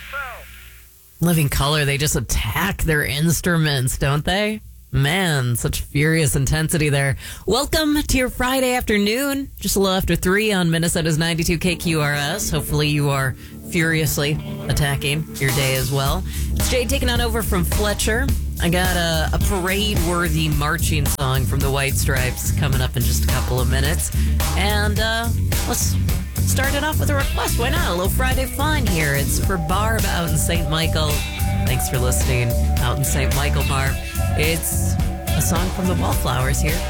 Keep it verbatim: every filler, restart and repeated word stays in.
Living Color, they just attack their instruments, don't they? Man, such furious intensity there. Welcome to your Friday afternoon, just a little after three on Minnesota's ninety-two K Q R S. Hopefully you are furiously attacking your day as well. It's Jade taking on over from Fletcher. I got a, a parade-worthy marching song from the White Stripes coming up in just a couple of minutes. And uh, let's start it off with a request. Why not? A little Friday fun here. It's for Barb out in Saint Michael. Thanks for listening out in Saint Michael, Barb. It's a song from the Wallflowers here